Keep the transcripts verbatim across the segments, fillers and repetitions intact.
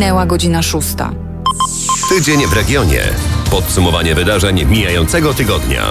Minęła godzina szósta. Tydzień w regionie. Podsumowanie wydarzeń mijającego tygodnia.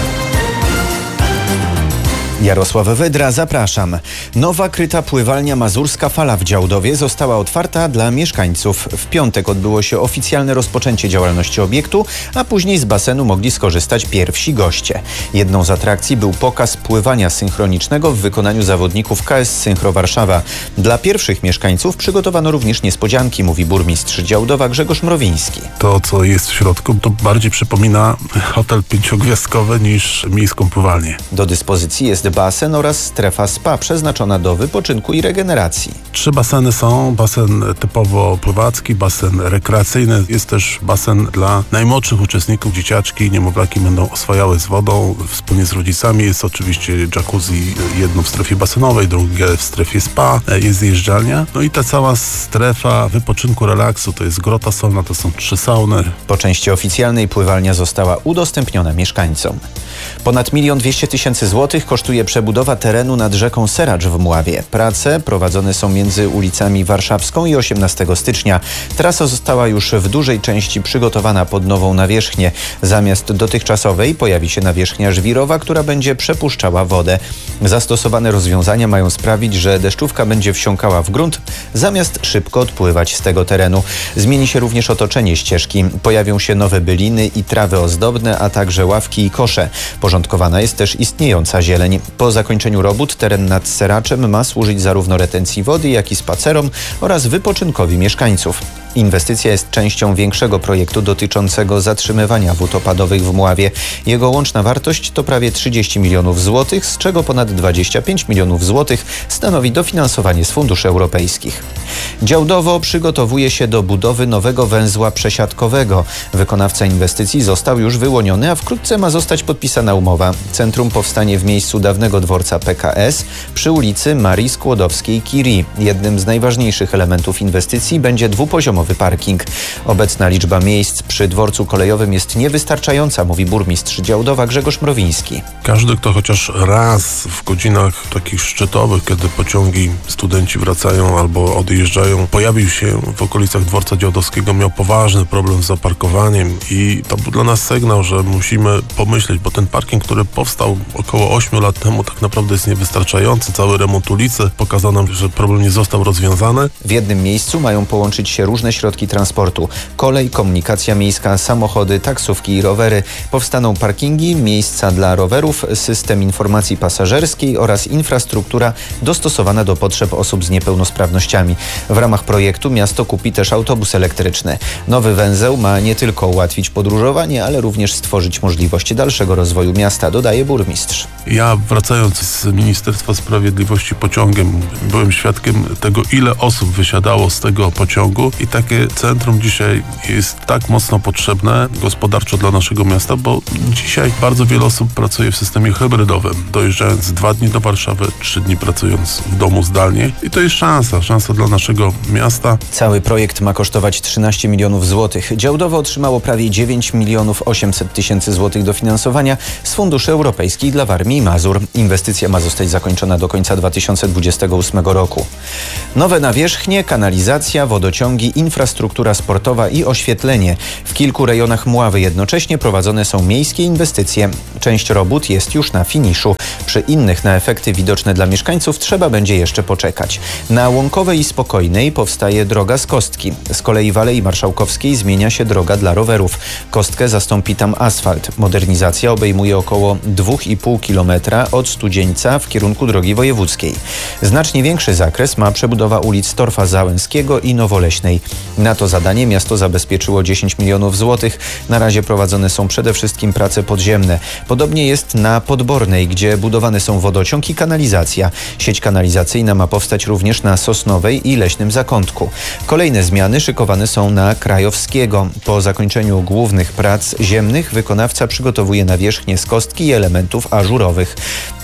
Jarosław Wydra, zapraszam. Nowa kryta pływalnia Mazurska Fala w Działdowie została otwarta dla mieszkańców. W piątek odbyło się oficjalne rozpoczęcie działalności obiektu, a później z basenu mogli skorzystać pierwsi goście. Jedną z atrakcji był pokaz pływania synchronicznego w wykonaniu zawodników K S Synchro Warszawa. Dla pierwszych mieszkańców przygotowano również niespodzianki, mówi burmistrz Działdowa Grzegorz Mrowiński. To, co jest w środku, to bardziej przypomina hotel pięciogwiazdkowy niż miejską pływalnię. Do dyspozycji jest basen oraz strefa spa przeznaczona do wypoczynku i regeneracji. Trzy baseny są. Basen typowo pływacki, basen rekreacyjny. Jest też basen dla najmłodszych uczestników. Dzieciaczki, niemowlaki będą oswajały z wodą wspólnie z rodzicami. Jest oczywiście jacuzzi, jedno w strefie basenowej, drugie w strefie spa. Jest zjeżdżalnia. No i ta cała strefa wypoczynku, relaksu, to jest grota solna, to są trzy sauny. Po części oficjalnej pływalnia została udostępniona mieszkańcom. Ponad milion dwieście tysięcy złotych kosztuje przebudowa terenu nad rzeką Seracz w Mławie. Prace prowadzone są między ulicami Warszawską i osiemnastego stycznia. Trasa została już w dużej części przygotowana pod nową nawierzchnię. Zamiast dotychczasowej pojawi się nawierzchnia żwirowa, która będzie przepuszczała wodę. Zastosowane rozwiązania mają sprawić, że deszczówka będzie wsiąkała w grunt, zamiast szybko odpływać z tego terenu. Zmieni się również otoczenie ścieżki. Pojawią się nowe byliny i trawy ozdobne, a także ławki i kosze. Porządkowana jest też istniejąca zieleń. Po zakończeniu robót teren nad Seraczem ma służyć zarówno retencji wody, jak i spacerom oraz wypoczynkowi mieszkańców. Inwestycja jest częścią większego projektu dotyczącego zatrzymywania wód opadowych w Mławie. Jego łączna wartość to prawie trzydzieści milionów złotych, z czego ponad dwadzieścia pięć milionów złotych stanowi dofinansowanie z funduszy europejskich. Działdowo przygotowuje się do budowy nowego węzła przesiadkowego. Wykonawca inwestycji został już wyłoniony, a wkrótce ma zostać podpisana umowa. Centrum powstanie w miejscu dawnego dworca P K S przy ulicy Marii Skłodowskiej-Curie. Jednym z najważniejszych elementów inwestycji będzie dwupoziomowy parking. Obecna liczba miejsc przy dworcu kolejowym jest niewystarczająca, mówi burmistrz Działdowa Grzegorz Mrowiński. Każdy, kto chociaż raz w godzinach takich szczytowych, kiedy pociągi, studenci wracają albo odjeżdżają, pojawił się w okolicach dworca Działdowskiego, miał poważny problem z zaparkowaniem i to był dla nas sygnał, że musimy pomyśleć, bo ten parking, który powstał około ośmiu lat temu, tak naprawdę jest niewystarczający. Cały remont ulicy pokazał nam, że problem nie został rozwiązany. W jednym miejscu mają połączyć się różne środki transportu. Kolej, komunikacja miejska, samochody, taksówki i rowery. Powstaną parkingi, miejsca dla rowerów, system informacji pasażerskiej oraz infrastruktura dostosowana do potrzeb osób z niepełnosprawnościami. W ramach projektu miasto kupi też autobus elektryczny. Nowy węzeł ma nie tylko ułatwić podróżowanie, ale również stworzyć możliwość dalszego rozwoju miasta, dodaje burmistrz. Ja, wracając z Ministerstwa Sprawiedliwości pociągiem, byłem świadkiem tego, ile osób wysiadało z tego pociągu i takie centrum dzisiaj jest tak mocno potrzebne gospodarczo dla naszego miasta, bo dzisiaj bardzo wiele osób pracuje w systemie hybrydowym, dojeżdżając dwa dni do Warszawy, trzy dni pracując w domu zdalnie i to jest szansa, szansa dla naszego miasta. Cały projekt ma kosztować trzynaście milionów złotych. Działdowo otrzymało prawie dziewięć milionów osiemset tysięcy złotych dofinansowania z funduszy europejskich dla Warmii i Mazur. Inwestycja ma zostać zakończona do końca dwa tysiące dwudziestego ósmego roku. Nowe nawierzchnie, kanalizacja, wodociągi, infrastruktura sportowa i oświetlenie. W kilku rejonach Mławy jednocześnie prowadzone są miejskie inwestycje. Część robót jest już na finiszu. Przy innych na efekty widoczne dla mieszkańców trzeba będzie jeszcze poczekać. Na Łąkowej i Spokojnej powstaje droga z Kostki. Z kolei w Alei Marszałkowskiej zmienia się droga dla rowerów. Kostkę zastąpi tam asfalt. Modernizacja obejmuje około dwa i pół kilometra od Studzieńca w kierunku drogi wojewódzkiej. Znacznie większy zakres ma przebudowa ulic Torfa Załęskiego i Nowoleśnej. Na to zadanie miasto zabezpieczyło dziesięć milionów złotych. Na razie prowadzone są przede wszystkim prace podziemne. Podobnie jest na Podbornej, gdzie budowane są wodociąg i kanalizacja. Sieć kanalizacyjna ma powstać również na Sosnowej i Leśnym Zakątku. Kolejne zmiany szykowane są na Krajowskiego. Po zakończeniu głównych prac ziemnych wykonawca przygotowuje nawierzchnię z kostki i elementów ażurowych.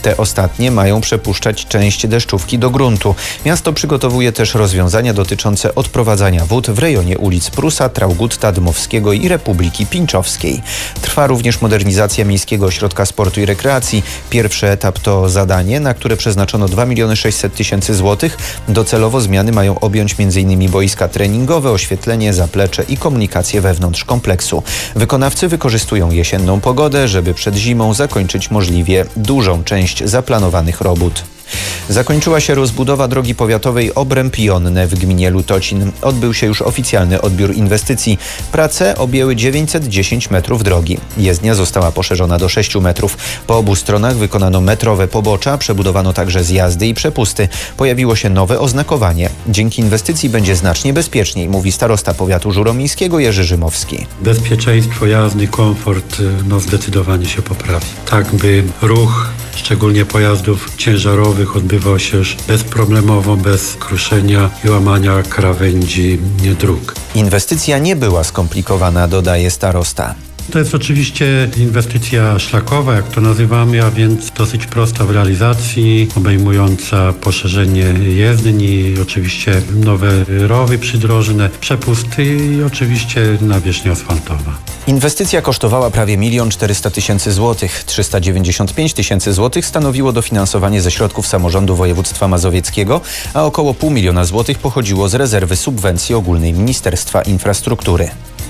Te ostatnie mają przepuszczać część deszczówki do gruntu. Miasto przygotowuje też rozwiązania dotyczące odprowadzania wód w rejonie ulic Prusa, Traugutta, Dmowskiego i Republiki Pińczowskiej. Trwa również modernizacja Miejskiego Ośrodka Sportu i Rekreacji. Pierwszy etap to zadanie, na które przeznaczono dwa miliony sześćset tysięcy złotych. Docelowo zmiany mają objąć m in boiska treningowe, oświetlenie, zaplecze i komunikację wewnątrz kompleksu. Wykonawcy wykorzystują jesienną pogodę, żeby przed zimą zakończyć możliwie dużą część zaplanowanych robót. Zakończyła się rozbudowa drogi powiatowej Obręb-Jonne w gminie Lutocin. Odbył się już oficjalny odbiór inwestycji. Prace objęły dziewięćset dziesięć metrów drogi. Jezdnia została poszerzona do sześciu metrów. Po obu stronach wykonano metrowe pobocza, przebudowano także zjazdy i przepusty. Pojawiło się nowe oznakowanie. Dzięki inwestycji będzie znacznie bezpieczniej, mówi starosta powiatu żuromińskiego Jerzy Rzymowski. Bezpieczeństwo jazdy, komfort no zdecydowanie się poprawi. Tak by ruch, szczególnie pojazdów ciężarowych, odbywał się już bezproblemowo, bez kruszenia i łamania krawędzi dróg. Inwestycja nie była skomplikowana, dodaje starosta. To jest oczywiście inwestycja szlakowa, jak to nazywamy, a więc dosyć prosta w realizacji, obejmująca poszerzenie jezdni, oczywiście nowe rowy przydrożne, przepusty i oczywiście nawierzchnia asfaltowa. Inwestycja kosztowała prawie milion czterysta tysięcy złotych. trzysta dziewięćdziesiąt pięć tysięcy złotych stanowiło dofinansowanie ze środków samorządu województwa mazowieckiego, a około pół miliona złotych pochodziło z rezerwy subwencji ogólnej Ministerstwa Infrastruktury.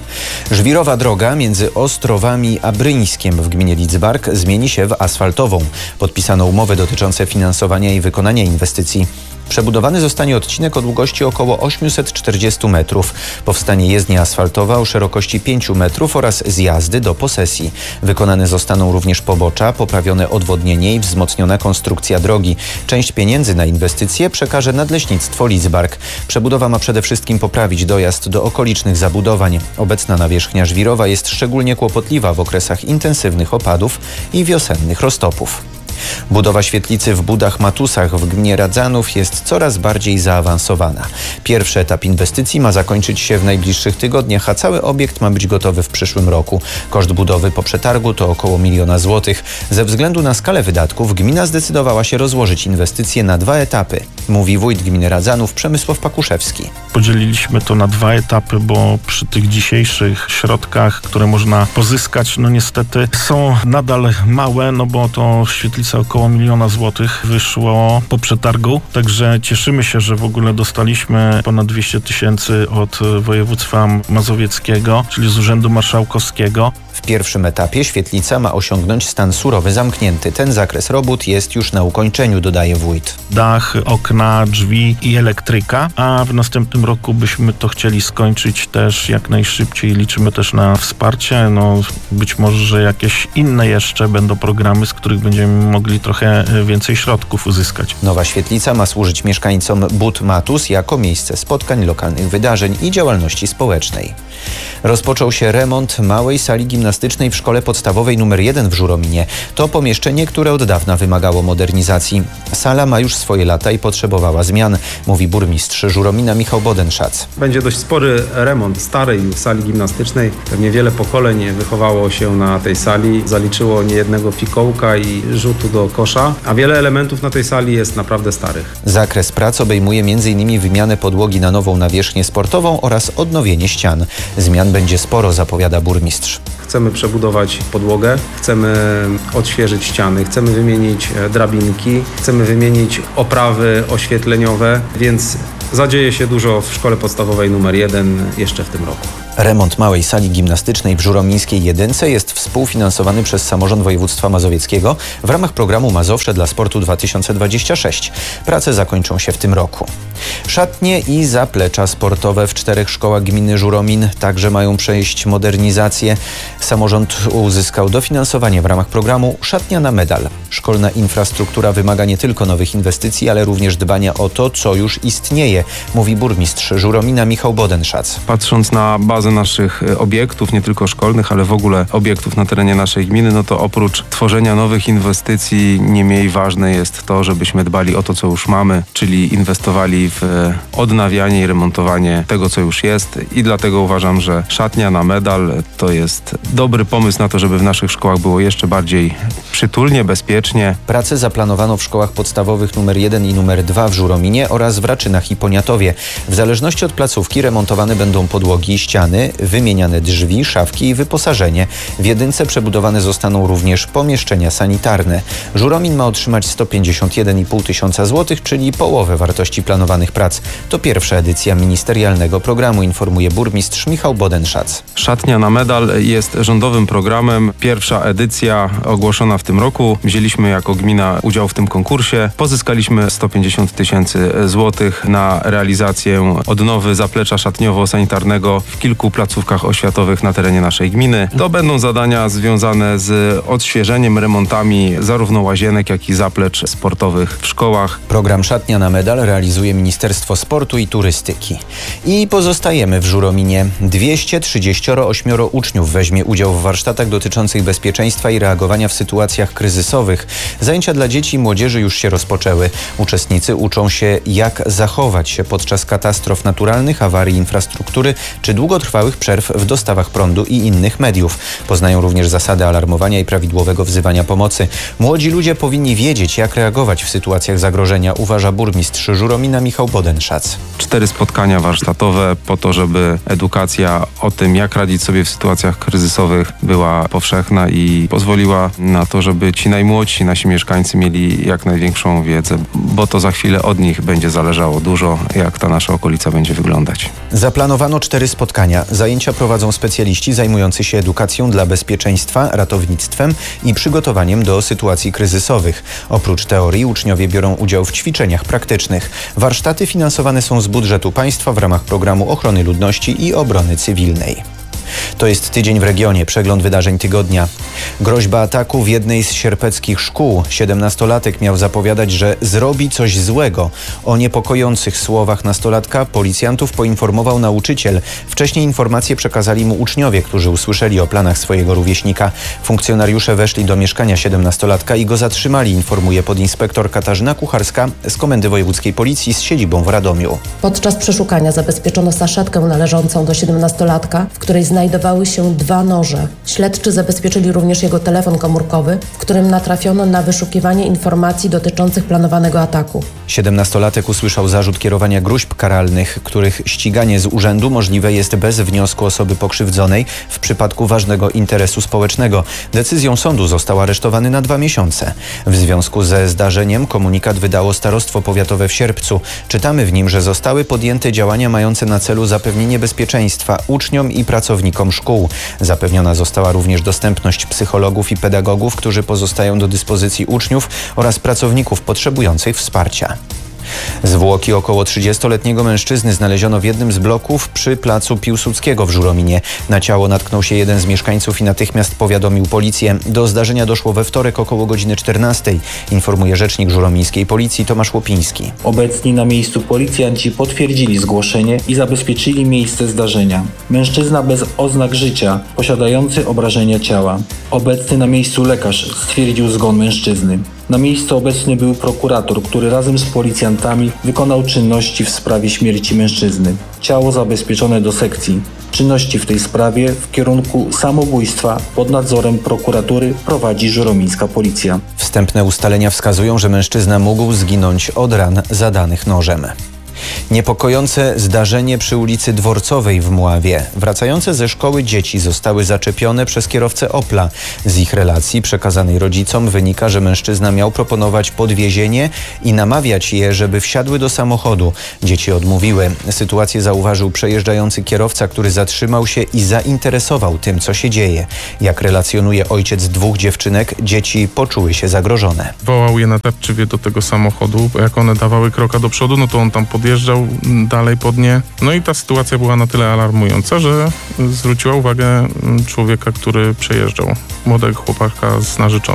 Żwirowa droga między Ostrowami a Bryńskiem w gminie Lidzbark zmieni się w asfaltową. Podpisano umowy dotyczące finansowania i wykonania inwestycji. Przebudowany zostanie odcinek o długości około osiemset czterdzieści metrów. Powstanie jezdnia asfaltowa o szerokości pięciu metrów oraz zjazdy do posesji. Wykonane zostaną również pobocza, poprawione odwodnienie i wzmocniona konstrukcja drogi. Część pieniędzy na inwestycje przekaże Nadleśnictwo Lidzbark. Przebudowa ma przede wszystkim poprawić dojazd do okolicznych zabudowań. Obecna nawierzchnia żwirowa jest szczególnie kłopotliwa w okresach intensywnych opadów i wiosennych roztopów. Budowa świetlicy w Budach-Matusach w gminie Radzanów jest coraz bardziej zaawansowana. Pierwszy etap inwestycji ma zakończyć się w najbliższych tygodniach, a cały obiekt ma być gotowy w przyszłym roku. Koszt budowy po przetargu to około miliona złotych. Ze względu na skalę wydatków gmina zdecydowała się rozłożyć inwestycje na dwa etapy, mówi wójt gminy Radzanów Przemysław Pakuszewski. Podzieliliśmy to na dwa etapy, bo przy tych dzisiejszych środkach, które można pozyskać, no niestety są nadal małe, no bo to świetlica około miliona złotych wyszło po przetargu, także cieszymy się, że w ogóle dostaliśmy ponad dwieście tysięcy od województwa mazowieckiego, czyli z Urzędu Marszałkowskiego. W pierwszym etapie świetlica ma osiągnąć stan surowy zamknięty. Ten zakres robót jest już na ukończeniu, dodaje wójt. Dach, okna, drzwi i elektryka, a w następnym roku byśmy to chcieli skończyć też jak najszybciej. Liczymy też na wsparcie, no być może, że jakieś inne jeszcze będą programy, z których będziemy mogli trochę więcej środków uzyskać. Nowa świetlica ma służyć mieszkańcom Bud-Matus jako miejsce spotkań, lokalnych wydarzeń i działalności społecznej. Rozpoczął się remont małej sali gimnastycznej w szkole podstawowej numer jeden w Żurominie. To pomieszczenie, które od dawna wymagało modernizacji. Sala ma już swoje lata i potrzebowała zmian, mówi burmistrz Żuromina Michał Bodenszac. Będzie dość spory remont starej sali gimnastycznej. Pewnie wiele pokoleń wychowało się na tej sali, zaliczyło niejednego fikołka i rzutu do kosza, a wiele elementów na tej sali jest naprawdę starych. Zakres prac obejmuje między innymi wymianę podłogi na nową nawierzchnię sportową oraz odnowienie ścian. Zmian będzie sporo, zapowiada burmistrz. Chcemy przebudować podłogę, chcemy odświeżyć ściany, chcemy wymienić drabinki, chcemy wymienić oprawy oświetleniowe, więc zadzieje się dużo w szkole podstawowej numer jeden jeszcze w tym roku. Remont małej sali gimnastycznej w Żuromińskiej Jedynce jest współfinansowany przez samorząd województwa mazowieckiego w ramach programu Mazowsze dla Sportu dwa tysiące dwudziesty szósty. Prace zakończą się w tym roku. Szatnie i zaplecza sportowe w czterech szkołach gminy Żuromin także mają przejść modernizację. Samorząd uzyskał dofinansowanie w ramach programu Szatnia na medal. Szkolna infrastruktura wymaga nie tylko nowych inwestycji, ale również dbania o to, co już istnieje, mówi burmistrz Żuromina Michał Bodenszac. Patrząc na bazę fazę naszych obiektów, nie tylko szkolnych, ale w ogóle obiektów na terenie naszej gminy, no to oprócz tworzenia nowych inwestycji nie mniej ważne jest to, żebyśmy dbali o to, co już mamy, czyli inwestowali w odnawianie i remontowanie tego, co już jest, i dlatego uważam, że szatnia na medal to jest dobry pomysł na to, żeby w naszych szkołach było jeszcze bardziej przytulnie, bezpiecznie. Prace zaplanowano w szkołach podstawowych numer jeden i numer dwa w Żurominie oraz w Raczynach i Poniatowie. W zależności od placówki remontowane będą podłogi i ściany, wymieniane drzwi, szafki i wyposażenie. W jedynce przebudowane zostaną również pomieszczenia sanitarne. Żuromin ma otrzymać sto pięćdziesiąt jeden i pół tysiąca złotych, czyli połowę wartości planowanych prac. To pierwsza edycja ministerialnego programu, informuje burmistrz Michał Bodenszac. Szatnia na medal jest rządowym programem. Pierwsza edycja ogłoszona w tym roku. Wzięliśmy jako gmina udział w tym konkursie. Pozyskaliśmy sto pięćdziesiąt tysięcy złotych na realizację odnowy zaplecza szatniowo-sanitarnego w kilku placówkach oświatowych na terenie naszej gminy. To będą zadania związane z odświeżeniem, remontami zarówno łazienek, jak i zaplecz sportowych w szkołach. Program Szatnia na medal realizuje Ministerstwo Sportu i Turystyki. I pozostajemy w Żurominie. dwieście trzydzieści osiem uczniów weźmie udział w warsztatach dotyczących bezpieczeństwa i reagowania w sytuacjach kryzysowych. Zajęcia dla dzieci i młodzieży już się rozpoczęły. Uczestnicy uczą się, jak zachować się podczas katastrof naturalnych, awarii infrastruktury czy długotrwałych przerw w dostawach prądu i innych mediów. Poznają również zasady alarmowania i prawidłowego wzywania pomocy. Młodzi ludzie powinni wiedzieć, jak reagować w sytuacjach zagrożenia, uważa burmistrz Żuromina Michał Bodenszac. Cztery spotkania warsztatowe po to, żeby edukacja o tym, jak radzić sobie w sytuacjach kryzysowych, była powszechna i pozwoliła na to, żeby ci najmłodsi, nasi mieszkańcy mieli jak największą wiedzę, bo to za chwilę od nich będzie zależało dużo, jak ta nasza okolica będzie wyglądać. Zaplanowano cztery spotkania. Zajęcia prowadzą specjaliści zajmujący się edukacją dla bezpieczeństwa, ratownictwem i przygotowaniem do sytuacji kryzysowych. Oprócz teorii uczniowie biorą udział w ćwiczeniach praktycznych. Warsztaty finansowane są z budżetu państwa w ramach programu ochrony ludności i obrony cywilnej. To jest Tydzień w regionie. Przegląd wydarzeń tygodnia. Groźba ataku w jednej z sierpeckich szkół. Siedemnastolatek miał zapowiadać, że zrobi coś złego. O niepokojących słowach nastolatka policjantów poinformował nauczyciel. Wcześniej informacje przekazali mu uczniowie, którzy usłyszeli o planach swojego rówieśnika. Funkcjonariusze weszli do mieszkania siedemnastolatka i go zatrzymali, informuje podinspektor Katarzyna Kucharska z Komendy Wojewódzkiej Policji z siedzibą w Radomiu. Podczas przeszukania zabezpieczono saszetkę należącą do siedemnastolatka, w której znajdowały się dwa noże. Śledczy zabezpieczyli również jego telefon komórkowy, w którym natrafiono na wyszukiwanie informacji dotyczących planowanego ataku. Siedemnastolatek usłyszał zarzut kierowania gróźb karalnych, których ściganie z urzędu możliwe jest bez wniosku osoby pokrzywdzonej w przypadku ważnego interesu społecznego. Decyzją sądu został aresztowany na dwa miesiące. W związku ze zdarzeniem komunikat wydało Starostwo Powiatowe w Sierpcu. Czytamy w nim, że zostały podjęte działania mające na celu zapewnienie bezpieczeństwa uczniom i pracownikom szkół. Zapewniona została również dostępność psychologów i pedagogów, którzy pozostają do dyspozycji uczniów oraz pracowników potrzebujących wsparcia. Zwłoki około trzydziestoletniego mężczyzny znaleziono w jednym z bloków przy placu Piłsudskiego w Żurominie. Na ciało natknął się jeden z mieszkańców i natychmiast powiadomił policję. Do zdarzenia doszło we wtorek około godziny czternastej, informuje rzecznik żuromińskiej policji Tomasz Łopiński. Obecni na miejscu policjanci potwierdzili zgłoszenie i zabezpieczyli miejsce zdarzenia. Mężczyzna bez oznak życia, posiadający obrażenia ciała. Obecny na miejscu lekarz stwierdził zgon mężczyzny. Na miejscu obecny był prokurator, który razem z policjantami wykonał czynności w sprawie śmierci mężczyzny. Ciało zabezpieczone do sekcji. Czynności w tej sprawie w kierunku samobójstwa pod nadzorem prokuratury prowadzi żuromińska policja. Wstępne ustalenia wskazują, że mężczyzna mógł zginąć od ran zadanych nożem. Niepokojące zdarzenie przy ulicy Dworcowej w Mławie. Wracające ze szkoły dzieci zostały zaczepione przez kierowcę Opla. Z ich relacji przekazanej rodzicom wynika, że mężczyzna miał proponować podwiezienie i namawiać je, żeby wsiadły do samochodu. Dzieci odmówiły. Sytuację zauważył przejeżdżający kierowca, który zatrzymał się i zainteresował tym, co się dzieje. Jak relacjonuje ojciec dwóch dziewczynek, dzieci poczuły się zagrożone. Wołał je natarczywie do tego samochodu, bo jak one dawały kroka do przodu, no to on tam podjeżdżał dalej pod nie. No i ta sytuacja była na tyle alarmująca, że zwróciła uwagę człowieka, który przejeżdżał, młodego chłopaka z narzeczoną.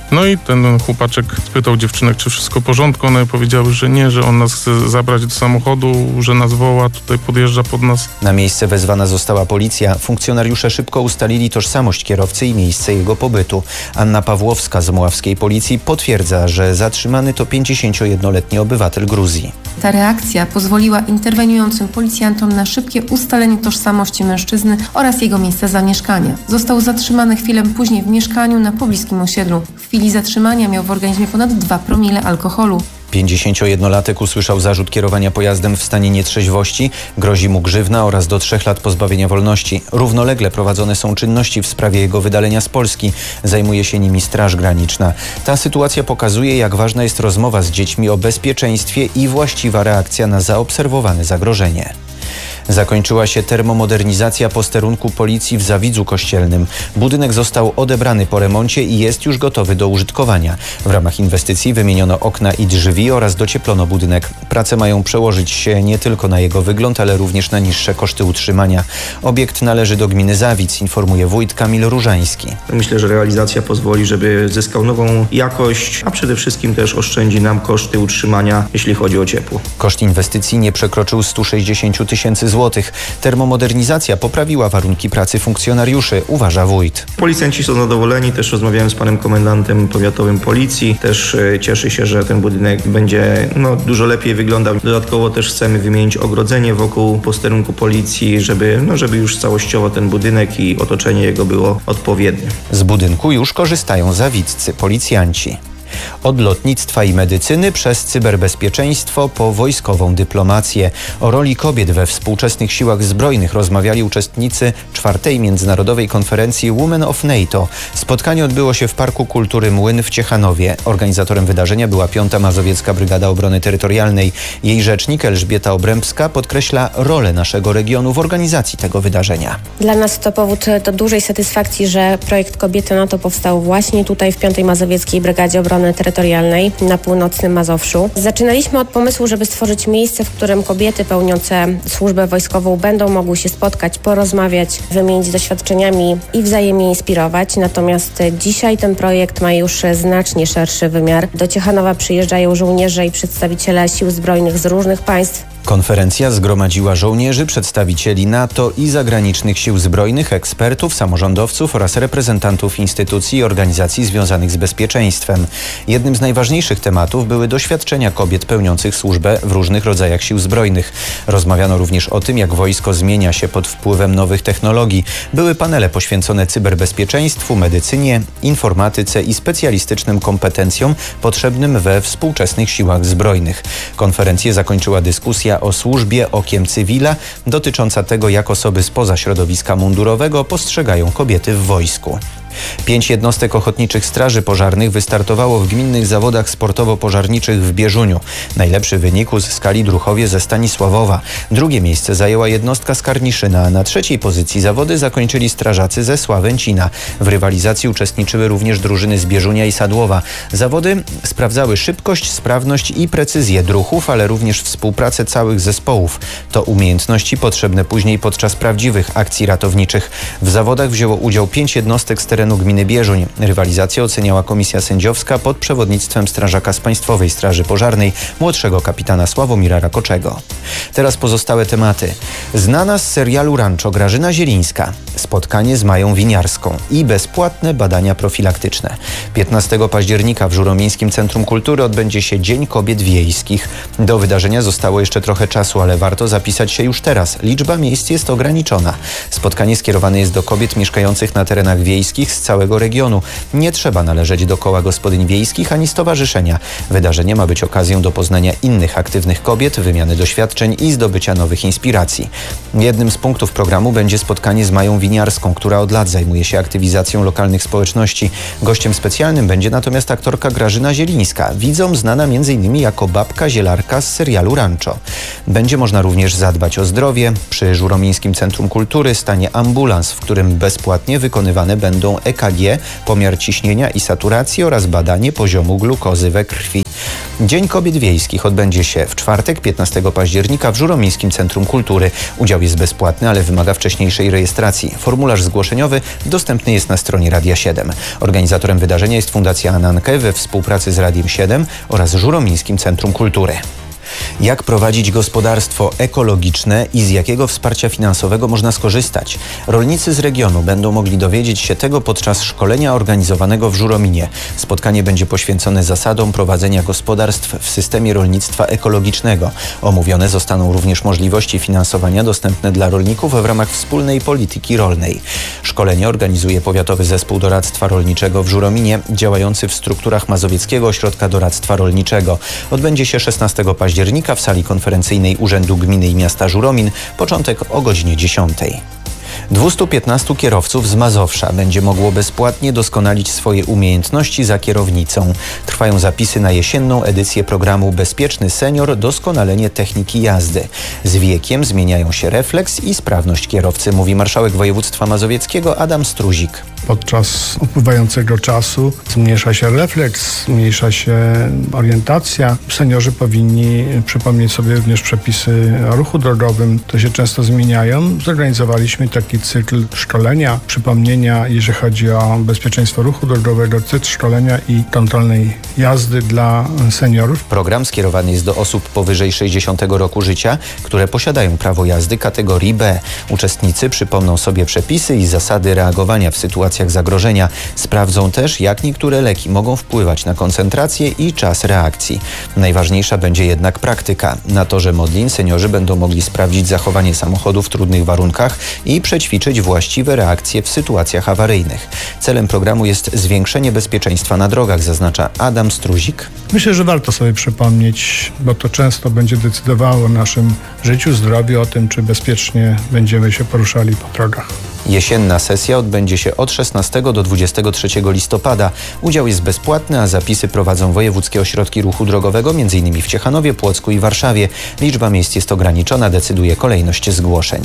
No i ten chłopaczek spytał dziewczynek, czy wszystko w porządku. One powiedziały, że nie, że on nas chce zabrać do samochodu, że nas woła, tutaj podjeżdża pod nas. Na miejsce wezwana została policja. Funkcjonariusze szybko ustalili tożsamość kierowcy i miejsce jego pobytu. Anna Pawłowska z mławskiej policji potwierdza, że zatrzymany to pięćdziesięciojednoletni obywatel Gruzji. Ta reakcja pozwoliła interweniującym policjantom na szybkie ustalenie tożsamości mężczyzny oraz jego miejsca zamieszkania. Został zatrzymany chwilę później w mieszkaniu na pobliskim osiedlu. W chwili zatrzymania miał w organizmie ponad dwa promile alkoholu. pięćdziesięciojednolatek usłyszał zarzut kierowania pojazdem w stanie nietrzeźwości, grozi mu grzywna oraz do trzech lat pozbawienia wolności. Równolegle prowadzone są czynności w sprawie jego wydalenia z Polski. Zajmuje się nimi Straż Graniczna. Ta sytuacja pokazuje, jak ważna jest rozmowa z dziećmi o bezpieczeństwie i właściwa reakcja na zaobserwowane zagrożenie. Zakończyła się termomodernizacja posterunku policji w Zawidzu Kościelnym. Budynek został odebrany po remoncie i jest już gotowy do użytkowania. W ramach inwestycji wymieniono okna i drzwi oraz docieplono budynek. Prace mają przełożyć się nie tylko na jego wygląd, ale również na niższe koszty utrzymania. Obiekt należy do gminy Zawidz, informuje wójt Kamil Różański. Myślę, że realizacja pozwoli, żeby zyskał nową jakość, a przede wszystkim też oszczędzi nam koszty utrzymania, jeśli chodzi o ciepło. Koszt inwestycji nie przekroczył stu sześćdziesięciu tysięcy złotych. Termomodernizacja poprawiła warunki pracy funkcjonariuszy, uważa wójt. Policjanci są zadowoleni, też rozmawiałem z panem komendantem powiatowym policji, też cieszy się, że ten budynek będzie no, dużo lepiej wyglądał. Dodatkowo też chcemy wymienić ogrodzenie wokół posterunku policji, żeby, no, żeby już całościowo ten budynek i otoczenie jego było odpowiednie. Z budynku już korzystają zawidzcy policjanci. Od lotnictwa i medycyny przez cyberbezpieczeństwo po wojskową dyplomację. O roli kobiet we współczesnych siłach zbrojnych rozmawiali uczestnicy czwartej międzynarodowej konferencji Women of NATO. Spotkanie odbyło się w Parku Kultury Młyn w Ciechanowie. Organizatorem wydarzenia była piąta Mazowiecka Brygada Obrony Terytorialnej. Jej rzecznik Elżbieta Obrębska podkreśla rolę naszego regionu w organizacji tego wydarzenia. Dla nas to powód do dużej satysfakcji, że projekt Kobiety NATO powstał właśnie tutaj w piątej Mazowieckiej Brygadzie Obrony Terytorialnej na północnym Mazowszu. Zaczynaliśmy od pomysłu, żeby stworzyć miejsce, w którym kobiety pełniące służbę wojskową będą mogły się spotkać, porozmawiać, wymienić doświadczeniami i wzajemnie inspirować. Natomiast dzisiaj ten projekt ma już znacznie szerszy wymiar. Do Ciechanowa przyjeżdżają żołnierze i przedstawiciele sił zbrojnych z różnych państw. Konferencja zgromadziła żołnierzy, przedstawicieli NATO i zagranicznych sił zbrojnych, ekspertów, samorządowców oraz reprezentantów instytucji i organizacji związanych z bezpieczeństwem. Jednym z najważniejszych tematów były doświadczenia kobiet pełniących służbę w różnych rodzajach sił zbrojnych. Rozmawiano również o tym, jak wojsko zmienia się pod wpływem nowych technologii. Były panele poświęcone cyberbezpieczeństwu, medycynie, informatyce i specjalistycznym kompetencjom potrzebnym we współczesnych siłach zbrojnych. Konferencję zakończyła dyskusja o służbie okiem cywila dotycząca tego, jak osoby spoza środowiska mundurowego postrzegają kobiety w wojsku. Pięć jednostek ochotniczych straży pożarnych wystartowało w gminnych zawodach sportowo-pożarniczych w Bieżuniu. Najlepszy wynik uzyskali druhowie ze Stanisławowa. Drugie miejsce zajęła jednostka z Karniszyna, a na trzeciej pozycji zawody zakończyli strażacy ze Sławęcina. W rywalizacji uczestniczyły również drużyny z Bieżunia i Sadłowa. Zawody sprawdzały szybkość, sprawność i precyzję druchów, ale również współpracę całych zespołów. To umiejętności potrzebne później podczas prawdziwych akcji ratowniczych. W zawodach wzięło udział pięć jednostek z terenu gminy Bieżuń. Rywalizację oceniała komisja sędziowska pod przewodnictwem strażaka z Państwowej Straży Pożarnej, młodszego kapitana Sławomira Rakoczego. Teraz pozostałe tematy. Znana z serialu Rancho Grażyna Zielińska. Spotkanie z Mają Winiarską i bezpłatne badania profilaktyczne. piętnastego października w Żuromińskim Centrum Kultury odbędzie się Dzień Kobiet Wiejskich. Do wydarzenia zostało jeszcze trochę czasu, ale warto zapisać się już teraz. Liczba miejsc jest ograniczona. Spotkanie skierowane jest do kobiet mieszkających na terenach wiejskich z całego regionu. Nie trzeba należeć do koła gospodyń wiejskich ani stowarzyszenia. Wydarzenie ma być okazją do poznania innych aktywnych kobiet, wymiany doświadczeń i zdobycia nowych inspiracji. Jednym z punktów programu będzie spotkanie z Mają Winiarską, która od lat zajmuje się aktywizacją lokalnych społeczności. Gościem specjalnym będzie natomiast aktorka Grażyna Zielińska, widzom znana m.in. jako babka zielarka z serialu Rancho. Będzie można również zadbać o zdrowie. Przy Żuromińskim Centrum Kultury stanie ambulans, w którym bezpłatnie wykonywane będą E K G, pomiar ciśnienia i saturacji oraz badanie poziomu glukozy we krwi. Dzień Kobiet Wiejskich odbędzie się w czwartek, piętnastego października w Żuromińskim Centrum Kultury. Udział jest bezpłatny, ale wymaga wcześniejszej rejestracji. Formularz zgłoszeniowy dostępny jest na stronie Radia siedem. Organizatorem wydarzenia jest Fundacja Ananke we współpracy z Radiem siedem oraz Żuromińskim Centrum Kultury. Jak prowadzić gospodarstwo ekologiczne i z jakiego wsparcia finansowego można skorzystać? Rolnicy z regionu będą mogli dowiedzieć się tego podczas szkolenia organizowanego w Żurominie. Spotkanie będzie poświęcone zasadom prowadzenia gospodarstw w systemie rolnictwa ekologicznego. Omówione zostaną również możliwości finansowania dostępne dla rolników w ramach wspólnej polityki rolnej. Szkolenie organizuje Powiatowy Zespół Doradztwa Rolniczego w Żurominie, działający w strukturach Mazowieckiego Ośrodka Doradztwa Rolniczego. Odbędzie się szesnastego października w sali konferencyjnej Urzędu Gminy i Miasta Żuromin, początek o godzinie dziesiątej. dwieście piętnastu kierowców z Mazowsza będzie mogło bezpłatnie doskonalić swoje umiejętności za kierownicą. Trwają zapisy na jesienną edycję programu Bezpieczny Senior – Doskonalenie techniki jazdy. Z wiekiem zmieniają się refleks i sprawność kierowcy, mówi marszałek województwa mazowieckiego Adam Struzik. Podczas upływającego czasu zmniejsza się refleks, zmniejsza się orientacja. Seniorzy powinni przypomnieć sobie również przepisy o ruchu drogowym. To się często zmieniają. Zorganizowaliśmy taki cykl szkolenia, przypomnienia, jeżeli chodzi o bezpieczeństwo ruchu drogowego, cykl szkolenia i kontrolnej jazdy dla seniorów. Program skierowany jest do osób powyżej sześćdziesiątego roku życia, które posiadają prawo jazdy kategorii B. Uczestnicy przypomną sobie przepisy i zasady reagowania w sytuacjach zagrożenia. Sprawdzą też, jak niektóre leki mogą wpływać na koncentrację i czas reakcji. Najważniejsza będzie jednak praktyka. Na torze Modlin seniorzy będą mogli sprawdzić zachowanie samochodu w trudnych warunkach i przećwiczyć właściwe reakcje w sytuacjach awaryjnych. Celem programu jest zwiększenie bezpieczeństwa na drogach, zaznacza Adam Struzik. Myślę, że warto sobie przypomnieć, bo to często będzie decydowało o naszym życiu, zdrowiu, o tym, czy bezpiecznie będziemy się poruszali po drogach. Jesienna sesja odbędzie się od szesnastego do dwudziestego trzeciego listopada. Udział jest bezpłatny, a zapisy prowadzą wojewódzkie ośrodki ruchu drogowego, m.in. w Ciechanowie, Płocku i Warszawie. Liczba miejsc jest ograniczona, decyduje kolejność zgłoszeń.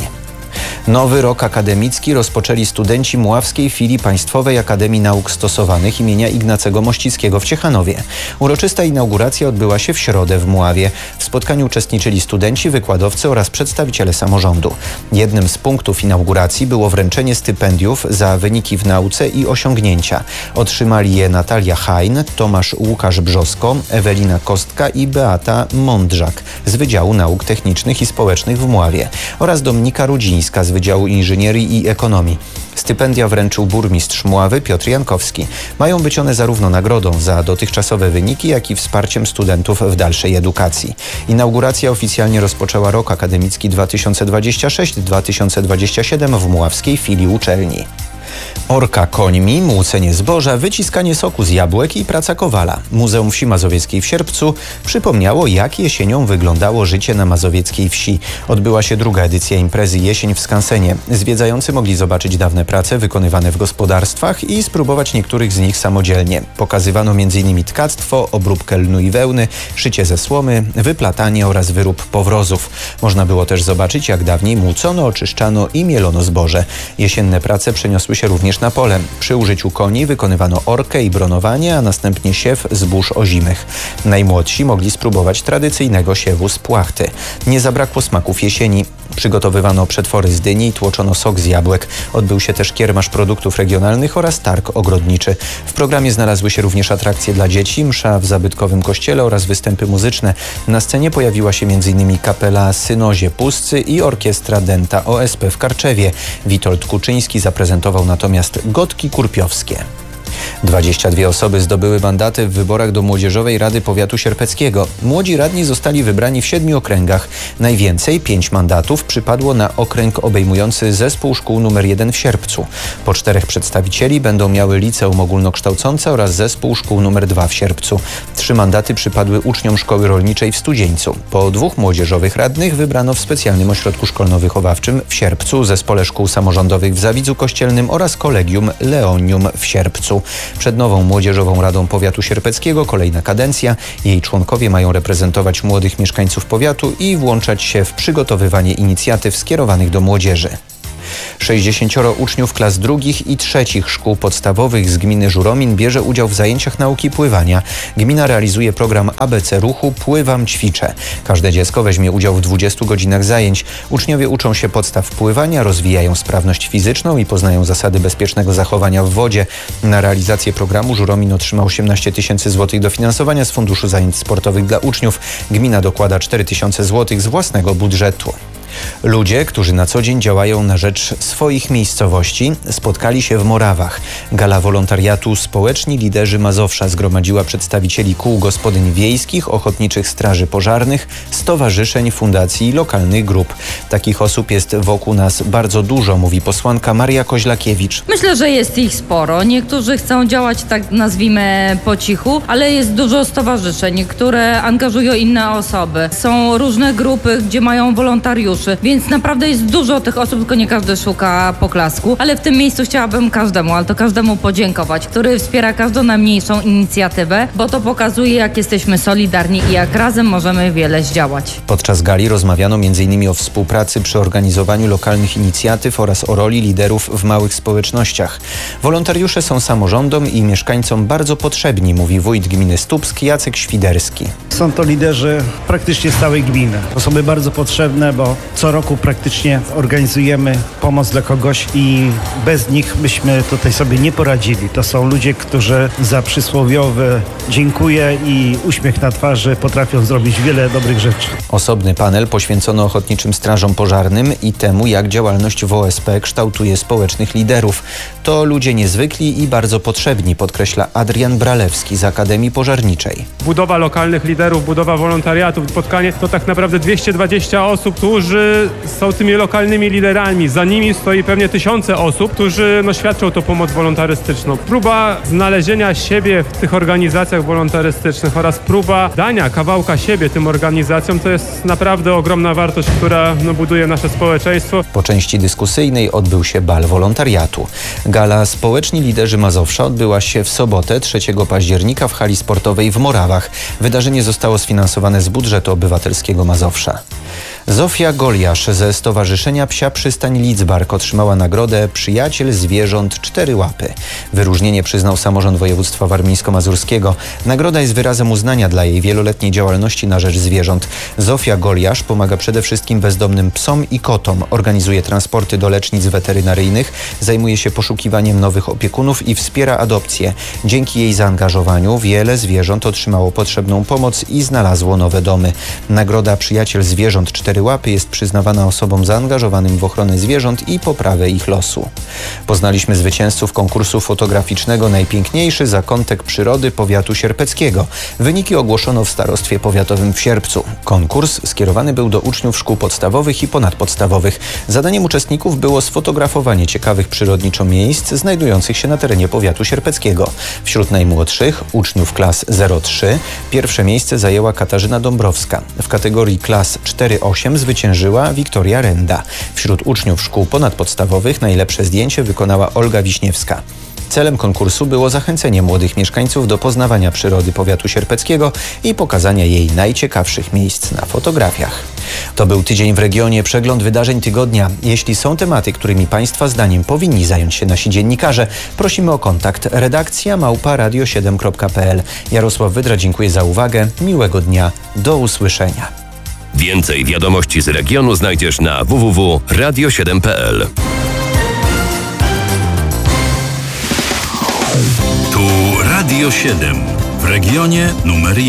Nowy rok akademicki rozpoczęli studenci Mławskiej Filii Państwowej Akademii Nauk Stosowanych imienia Ignacego Mościckiego w Ciechanowie. Uroczysta inauguracja odbyła się w środę w Mławie. W spotkaniu uczestniczyli studenci, wykładowcy oraz przedstawiciele samorządu. Jednym z punktów inauguracji było wręczenie stypendiów za wyniki w nauce i osiągnięcia. Otrzymali je Natalia Hajn, Tomasz Łukasz Brzosko, Ewelina Kostka i Beata Mądrzak z Wydziału Nauk Technicznych i Społecznych w Mławie oraz Dominika Rudzińska z Wydziału Inżynierii i Ekonomii. Stypendia wręczył burmistrz Mławy Piotr Jankowski. Mają być one zarówno nagrodą za dotychczasowe wyniki, jak i wsparciem studentów w dalszej edukacji. Inauguracja oficjalnie rozpoczęła rok akademicki dwa tysiące dwudziesty szósty dwa tysiące dwudziesty siódmy w Mławskiej Filii Uczelni. Orka końmi, młócenie zboża, wyciskanie soku z jabłek i praca kowala. Muzeum Wsi Mazowieckiej w Sierpcu przypomniało, jak jesienią wyglądało życie na mazowieckiej wsi. Odbyła się druga edycja imprezy Jesień w Skansenie. Zwiedzający mogli zobaczyć dawne prace wykonywane w gospodarstwach i spróbować niektórych z nich samodzielnie. Pokazywano m.in. tkactwo, obróbkę lnu i wełny, szycie ze słomy, wyplatanie oraz wyrób powrozów. Można było też zobaczyć, jak dawniej młócono, oczyszczano i mielono zboże. Jesienne prace przeniosły się również na pole. Przy użyciu koni wykonywano orkę i bronowanie, a następnie siew zbóż ozimych. Najmłodsi mogli spróbować tradycyjnego siewu z płachty. Nie zabrakło smaków jesieni. Przygotowywano przetwory z dyni i tłoczono sok z jabłek. Odbył się też kiermasz produktów regionalnych oraz targ ogrodniczy. W programie znalazły się również atrakcje dla dzieci, msza w zabytkowym kościele oraz występy muzyczne. Na scenie pojawiła się m.in. kapela Synozie Puscy i orkiestra Denta O S P w Karczewie. Witold Kuczyński zaprezentował natomiast Gotki Kurpiowskie. dwadzieścia dwie osoby zdobyły mandaty w wyborach do Młodzieżowej Rady Powiatu Sierpeckiego. Młodzi radni zostali wybrani w siedmiu okręgach. Najwięcej, pięć mandatów, przypadło na okręg obejmujący zespół szkół nr jeden w Sierpcu. Po czterech przedstawicieli będą miały liceum ogólnokształcące oraz zespół szkół nr dwa w Sierpcu. Trzy mandaty przypadły uczniom szkoły rolniczej w Studzieńcu. Po dwóch młodzieżowych radnych wybrano w specjalnym ośrodku szkolno-wychowawczym w Sierpcu, zespole szkół samorządowych w Zawidzu Kościelnym oraz kolegium Leonium w Sierpcu. Przed nową Młodzieżową Radą Powiatu Sierpeckiego kolejna kadencja. Jej członkowie mają reprezentować młodych mieszkańców powiatu i włączać się w przygotowywanie inicjatyw skierowanych do młodzieży. sześćdziesięcioro uczniów klas drugich i trzecich szkół podstawowych z gminy Żuromin bierze udział w zajęciach nauki pływania. Gmina realizuje program A B C ruchu Pływam, ćwiczę. Każde dziecko weźmie udział w dwudziestu godzinach zajęć. Uczniowie uczą się podstaw pływania, rozwijają sprawność fizyczną i poznają zasady bezpiecznego zachowania w wodzie. Na realizację programu Żuromin otrzymał osiemnaście tysięcy złotych dofinansowania z Funduszu Zajęć Sportowych dla Uczniów. Gmina dokłada cztery tysiące złotych z własnego budżetu. Ludzie, którzy na co dzień działają na rzecz swoich miejscowości, spotkali się w Morawach. Gala wolontariatu Społeczni Liderzy Mazowsza zgromadziła przedstawicieli kół gospodyń wiejskich, ochotniczych straży pożarnych, stowarzyszeń, fundacji i lokalnych grup. Takich osób jest wokół nas bardzo dużo, mówi posłanka Maria Koźlakiewicz. Myślę, że jest ich sporo. Niektórzy chcą działać, tak nazwijmy, po cichu, ale jest dużo stowarzyszeń, które angażują inne osoby. Są różne grupy, gdzie mają wolontariuszy. Więc naprawdę jest dużo tych osób, tylko nie każdy szuka poklasku, ale w tym miejscu chciałabym każdemu, ale to każdemu podziękować, który wspiera każdą najmniejszą inicjatywę, bo to pokazuje, jak jesteśmy solidarni i jak razem możemy wiele zdziałać. Podczas gali rozmawiano między innymi o współpracy przy organizowaniu lokalnych inicjatyw oraz o roli liderów w małych społecznościach. Wolontariusze są samorządom i mieszkańcom bardzo potrzebni, mówi wójt gminy Stupsk Jacek Świderski. Są to liderzy praktycznie z całej gminy. Osoby bardzo potrzebne, bo co roku praktycznie organizujemy pomoc dla kogoś i bez nich byśmy tutaj sobie nie poradzili. To są ludzie, którzy za przysłowiowe dziękuję i uśmiech na twarzy potrafią zrobić wiele dobrych rzeczy. Osobny panel poświęcono ochotniczym strażom pożarnym i temu, jak działalność w O S P kształtuje społecznych liderów. To ludzie niezwykli i bardzo potrzebni, podkreśla Adrian Bralewski z Akademii Pożarniczej. Budowa lokalnych liderów, budowa wolontariatu, spotkanie to tak naprawdę dwieście dwadzieścia osób, którzy są tymi lokalnymi liderami. Za nimi stoi pewnie tysiące osób, którzy no, świadczą tą pomoc wolontarystyczną. Próba znalezienia siebie w tych organizacjach wolontarystycznych oraz próba dania kawałka siebie tym organizacjom to jest naprawdę ogromna wartość, która no, buduje nasze społeczeństwo. Po części dyskusyjnej odbył się bal wolontariatu. Gala Społeczni Liderzy Mazowsza odbyła się w sobotę trzeciego października w hali sportowej w Morawach. Wydarzenie zostało sfinansowane z budżetu obywatelskiego Mazowsza. Zofia Goliasz ze Stowarzyszenia Psia Przystań Lidzbark otrzymała nagrodę Przyjaciel Zwierząt Cztery Łapy. Wyróżnienie przyznał samorząd województwa warmińsko-mazurskiego. Nagroda jest wyrazem uznania dla jej wieloletniej działalności na rzecz zwierząt. Zofia Goliasz pomaga przede wszystkim bezdomnym psom i kotom, organizuje transporty do lecznic weterynaryjnych, zajmuje się poszukiwaniem nowych opiekunów i wspiera adopcję. Dzięki jej zaangażowaniu wiele zwierząt otrzymało potrzebną pomoc i znalazło nowe domy. Nagroda Przyjaciel Zwierząt Cztery Łapy jest przyznawana osobom zaangażowanym w ochronę zwierząt i poprawę ich losu. Poznaliśmy zwycięzców konkursu fotograficznego Najpiękniejszy zakątek przyrody powiatu sierpeckiego. Wyniki ogłoszono w starostwie powiatowym w Sierpcu. Konkurs skierowany był do uczniów szkół podstawowych i ponadpodstawowych. Zadaniem uczestników było sfotografowanie ciekawych przyrodniczo miejsc znajdujących się na terenie powiatu sierpeckiego. Wśród najmłodszych, uczniów klas zero trzy, pierwsze miejsce zajęła Katarzyna Dąbrowska. W kategorii klas cztery osiem zwyciężyła Wiktoria Renda. Wśród uczniów szkół ponadpodstawowych najlepsze zdjęcie wykonała Olga Wiśniewska. Celem konkursu było zachęcenie młodych mieszkańców do poznawania przyrody powiatu sierpeckiego i pokazania jej najciekawszych miejsc na fotografiach. To był Tydzień w Regionie, przegląd wydarzeń tygodnia. Jeśli są tematy, którymi Państwa zdaniem powinni zająć się nasi dziennikarze, prosimy o kontakt redakcja małpa radio siedem kropka p l. Jarosław Wydra, dziękuję za uwagę. Miłego dnia. Do usłyszenia. Więcej wiadomości z regionu znajdziesz na w w w kropka radio siedem kropka p l. Tu Radio siedem w regionie numer jeden.